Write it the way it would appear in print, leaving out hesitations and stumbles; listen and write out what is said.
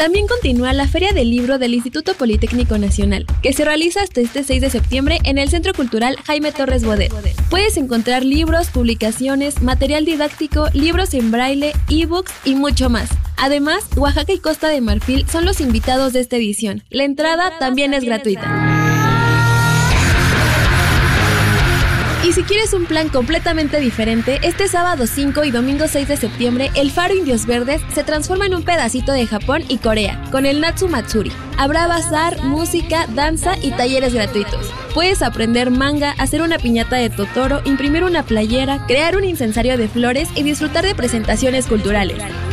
También continúa la Feria del Libro del Instituto Politécnico Nacional, que se realiza hasta este 6 de septiembre en el Centro Cultural Jaime Torres Bodet. Puedes encontrar libros, publicaciones, material didáctico, libros en braille, ebooks y mucho más. Además, Oaxaca y Costa de Marfil son los invitados de esta edición. La entrada también es gratuita. Y si quieres un plan completamente diferente, este sábado 5 y domingo 6 de septiembre, el Faro Indios Verdes se transforma en un pedacito de Japón y Corea, con el Natsu Matsuri. Habrá bazar, música, danza y talleres gratuitos. Puedes aprender manga, hacer una piñata de Totoro, imprimir una playera, crear un incensario de flores y disfrutar de presentaciones culturales.